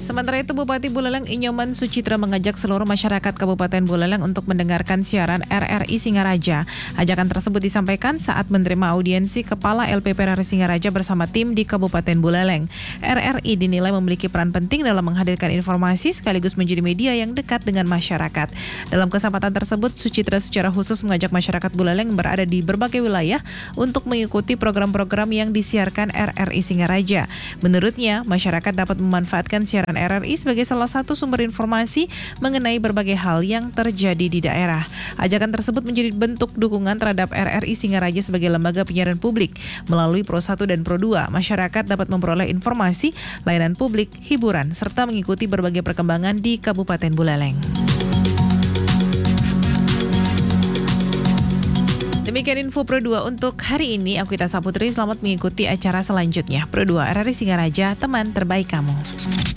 Sementara itu, Bupati Buleleng Inyoman Sucitra mengajak seluruh masyarakat Kabupaten Buleleng untuk mendengarkan siaran RRI Singaraja. Ajakan tersebut disampaikan saat menerima audiensi Kepala LPP RRI Singaraja bersama tim di Kabupaten Buleleng. RRI dinilai memiliki peran penting dalam menghadirkan informasi sekaligus menjadi media yang dekat dengan masyarakat. Dalam kesempatan tersebut, Sucitra secara khusus mengajak masyarakat Buleleng berada di berbagai wilayah untuk mengikuti program-program yang disiarkan RRI Singaraja. Menurutnya, masyarakat dapat memanfaatkan siaran RRI sebagai salah satu sumber informasi mengenai berbagai hal yang terjadi di daerah. Ajakan tersebut menjadi bentuk dukungan terhadap RRI Singaraja sebagai lembaga penyiaran publik. Melalui Pro 1 dan Pro 2, masyarakat dapat memperoleh informasi, layanan publik, hiburan, serta mengikuti berbagai perkembangan di Kabupaten Buleleng. Demikian info Pro 2 untuk hari ini. Aku Ita Saputri, selamat mengikuti acara selanjutnya. Pro 2 RRI Singaraja, teman terbaik kamu.